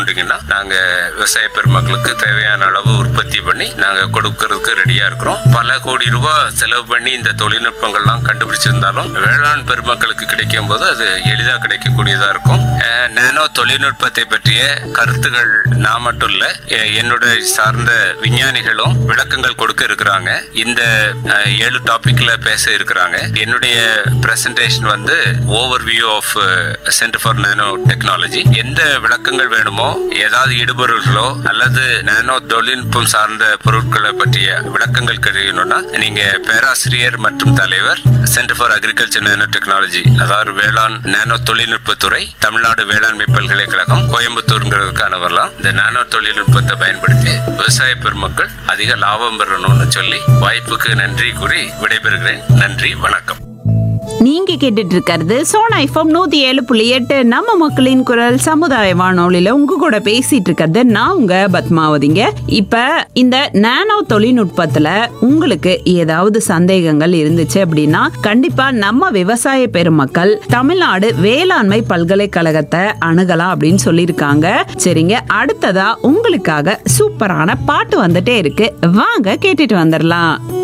கொண்டீங்கன்னா நாங்க விவசாய பெருமக்களுக்கு தேவையான அளவு உற்பத்தி பண்ணி நாங்க கொடுக்கறதுக்கு ரெடியா இருக்கிறோம். பல கோடி ரூபாய் செலவு பண்ணி இந்த தொழில்நுட்பங்கள்லாம் கண்டுபிடிச்சிருந்தாலும் வேளாண் பெருமக்களுக்கு கிடைக்கும் போது அது எளிதா கிடைக்கக்கூடியதா இருக்கும். நானோ தொழில்நுட்பத்தை பற்றிய கருத்துகள் நான் மட்டும் இல்ல, என்னுடைய சார்ந்த விஞ்ஞானிகளும் விளக்கங்கள் கொடுக்க இருக்கிறாங்க. இந்த 7 டாபிக்ல பேச இருக்கிறாங்க. என்னுடைய பிரசன்டேஷன் வந்து overview of centre for nano technology. எந்த விளக்கங்கள் வேணுமோ, ஏதாவது ஈடுபொருள்களோ அல்லது நானோ தொழில்நுட்பம் சார்ந்த பொருட்களை பற்றிய விளக்கங்கள் கிடைக்கணும்னா நீங்க பேராசிரியர் மற்றும் தலைவர் centre for agriculture nano technology, அதாவது வேளாண் நானோ தொழில்நுட்பத்துறை, தமிழ்நாடு வேளாண்மை பல்கலைக்கழகம், கோயம்புத்தூர்ங்கிறதுக்கான வரலாம். இந்த நானோ தொழில்நுட்பத்தை பயன்படுத்தி விவசாய பெருமக்கள் அதிக லாபம் பெறணும்னு சொல்லி வாய்ப்புக்கு நன்றி கூறி விடைபெறுகிறேன். நன்றி, வணக்கம். நீங்க கேட்டுட்டு இருக்கிறது சோனா எஃப்எம் 107.8 நம்ம மக்களின் குரல் சமுதாய வானொலியில உங்க கூட பேசிட்டு இருக்கிறது நான் உங்க பத்மாவதிங்க. இப்ப இந்த நானோ தொழில்நுட்பத்துல உங்களுக்கு ஏதாவது சந்தேகங்கள் இருந்துச்சு அப்படின்னா கண்டிப்பா நம்ம விவசாய பெருமக்கள் தமிழ்நாடு வேளாண்மை பல்கலைக்கழகத்தை அணுகலாம் அப்படின்னு சொல்லியிருக்காங்க. சரிங்க, அடுத்ததா உங்களுக்காக சூப்பரான பாட்டு வந்துட்டே இருக்கு, வாங்க கேட்டுட்டு வந்துடலாம்.